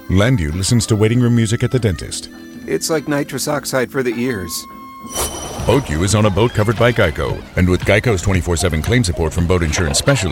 Landu listens to waiting room music at the dentist. It's like nitrous oxide for the ears. Boat U is on a boat covered by Geico. And with Geico's 24/7 claim support from boat insurance specialists,